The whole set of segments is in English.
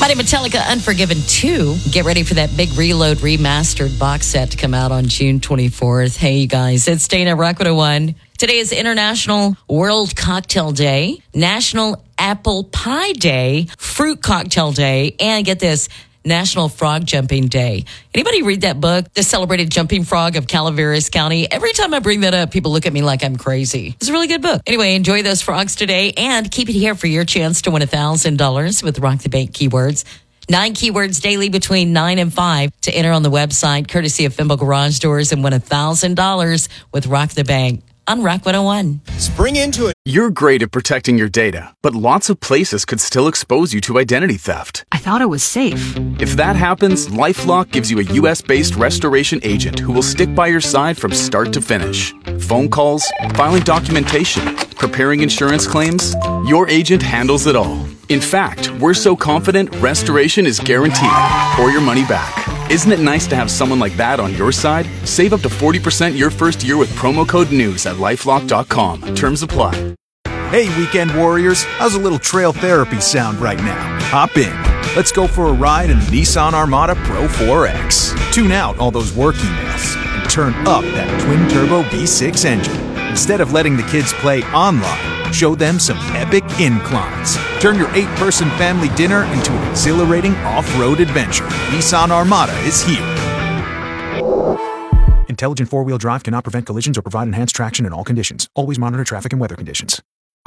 Mighty Metallica Unforgiven 2. Get ready for that big Reload remastered box set to come out on June 24th. Hey, you guys, it's Dana, Rock 101. Today is International World Cocktail Day, National Apple Pie Day, Fruit Cocktail Day, and get this, National Frog Jumping Day. Anybody read that book, The Celebrated Jumping Frog of Calaveras County? Every time I bring that up, people look at me like I'm crazy. It's a really good book. Anyway, enjoy those frogs today and keep it here for your chance to win $1,000 with Rock the Bank keywords. 9 keywords daily between 9 and 5 to enter on the website, courtesy of Fimble Garage Doors, and win $1,000 with Rock the Bank on Rock 101. Spring into it. You're great at protecting your data, but lots of places could still expose you to identity theft. I thought it was safe. If that happens, LifeLock gives you a U.S.-based restoration agent who will stick by your side from start to finish. Phone calls, filing documentation, preparing insurance claims, your agent handles it all. In fact, we're so confident restoration is guaranteed or your money back. Isn't it nice to have someone like that on your side? Save up to 40% your first year with promo code NEWS at LifeLock.com. Terms apply. Hey, weekend warriors, how's a little trail therapy sound right now? Hop in. Let's go for a ride in the Nissan Armada Pro 4X. Tune out all those work emails and turn up that twin-turbo V6 engine. Instead of letting the kids play online, show them some epic inclines. Turn your 8-person family dinner into an exhilarating off-road adventure. Nissan Armada is here. Intelligent four-wheel drive cannot prevent collisions or provide enhanced traction in all conditions. Always monitor traffic and weather conditions.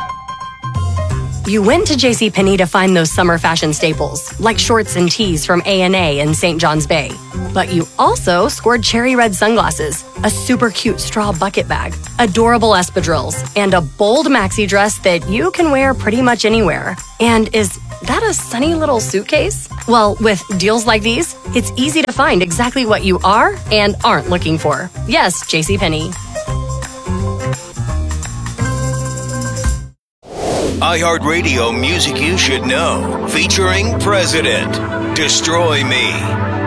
You went to JCPenney to find those summer fashion staples, like shorts and tees from A&A in St. John's Bay. But you also scored cherry red sunglasses, a super cute straw bucket bag, adorable espadrilles, and a bold maxi dress that you can wear pretty much anywhere. And is that a sunny little suitcase? Well, with deals like these, it's easy to find exactly what you are and aren't looking for. Yes, JCPenney. iHeartRadio Music You Should Know, featuring President, Destroy Me.